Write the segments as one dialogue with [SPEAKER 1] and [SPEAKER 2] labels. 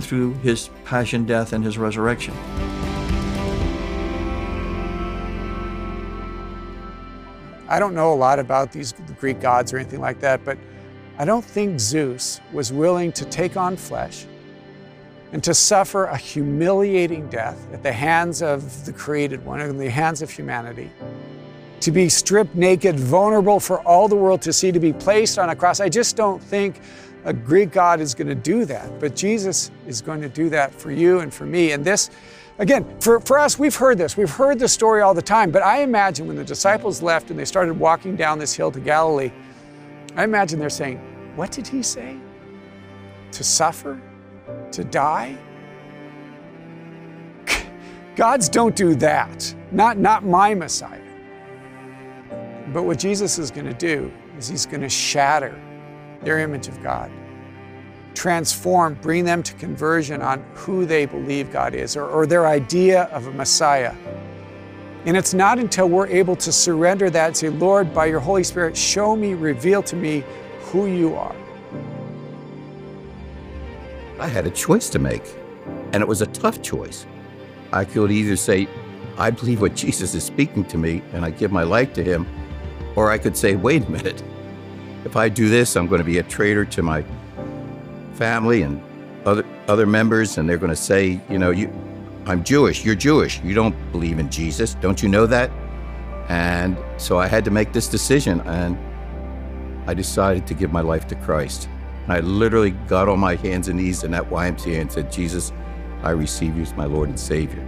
[SPEAKER 1] through his passion, death, and his resurrection.
[SPEAKER 2] I don't know a lot about these Greek gods or anything like that, but I don't think Zeus was willing to take on flesh and to suffer a humiliating death at the hands of the created one, in the hands of humanity, to be stripped naked, vulnerable for all the world to see, to be placed on a cross. I just don't think a Greek god is going to do that, but Jesus is going to do that for you and for me. And this, again, for us, we've heard this. We've heard the story all the time, but I imagine when the disciples left and they started walking down this hill to Galilee, I imagine they're saying, what did he say? To suffer? To die? Gods don't do that. Not my Messiah. But what Jesus is going to do is he's going to shatter their image of God, transform, bring them to conversion on who they believe God is, or their idea of a Messiah. And it's not until we're able to surrender that and say, Lord, by your Holy Spirit, show me, reveal to me who you are.
[SPEAKER 3] I had a choice to make, and it was a tough choice. I could either say, I believe what Jesus is speaking to me, and I give my life to him, or I could say, wait a minute, if I do this, I'm going to be a traitor to my family and other members, and they're going to say, I'm Jewish, you're Jewish, you don't believe in Jesus, don't you know that? And so I had to make this decision, and I decided to give my life to Christ. And I literally got on my hands and knees in that YMCA and said, Jesus, I receive you as my Lord and Savior.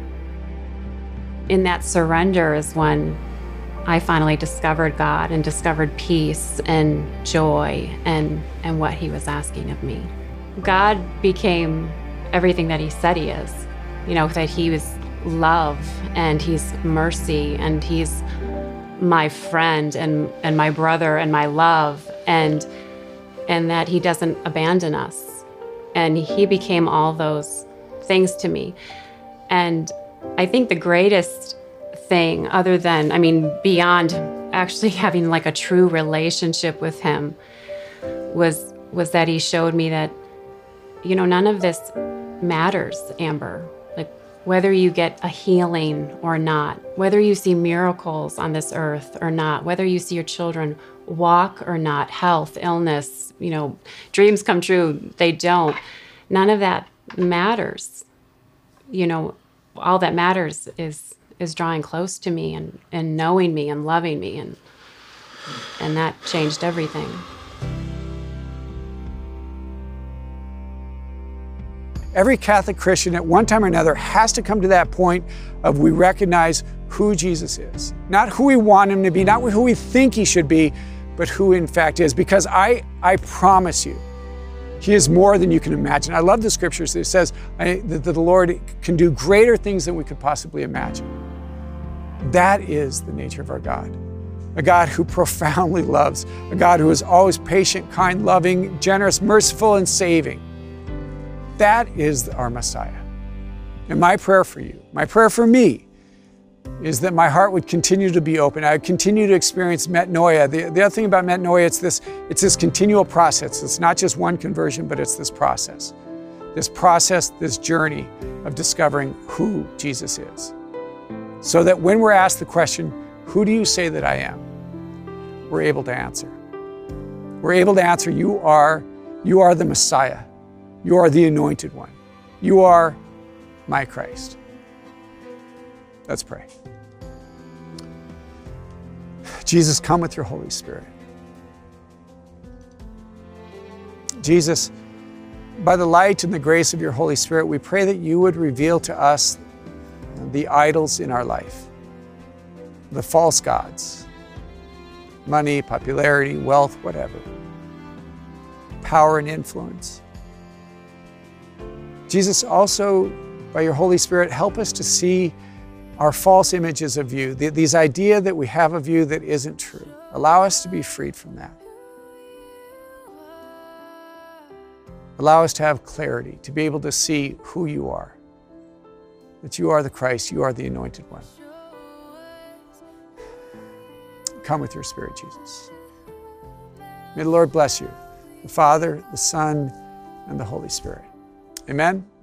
[SPEAKER 4] In that surrender is when I finally discovered God and discovered peace and joy and what he was asking of me. God became everything that he said he is. That he was love and he's mercy and he's my friend and my brother and my love and that he doesn't abandon us. And he became all those things to me. And I think the greatest thing, other than, beyond actually having like a true relationship with him, was that he showed me that, none of this matters, Amber. Like whether you get a healing or not, whether you see miracles on this earth or not, whether you see your children walk or not, health, illness, dreams come true, they don't. None of that matters. All that matters is drawing close to me and knowing me and loving me, and that changed everything.
[SPEAKER 2] Every Catholic Christian at one time or another has to come to that point of we recognize who Jesus is. Not who we want him to be, not who we think he should be, but who in fact is. Because I promise you, he is more than you can imagine. I love the scriptures that it says that the Lord can do greater things than we could possibly imagine. That is the nature of our God. A God who profoundly loves, a God who is always patient, kind, loving, generous, merciful, and saving. That is our Messiah. And my prayer for you, my prayer for me, is that my heart would continue to be open. I would continue to experience metanoia. The other thing about metanoia, it's this continual process. It's not just one conversion, but it's this process, this journey of discovering who Jesus is. So that when we're asked the question, who do you say that I am? We're able to answer. We're able to answer, you are the Messiah. You are the anointed one. You are my Christ. Let's pray. Jesus, come with your Holy Spirit. Jesus, by the light and the grace of your Holy Spirit, we pray that you would reveal to us the idols in our life, the false gods, money, popularity, wealth, whatever, power and influence. Jesus, also, by your Holy Spirit, help us to see our false images of you, these ideas that we have of you that isn't true. Allow us to be freed from that. Allow us to have clarity, to be able to see who you are, that you are the Christ, you are the Anointed One. Come with your Spirit, Jesus. May the Lord bless you, the Father, the Son, and the Holy Spirit. Amen?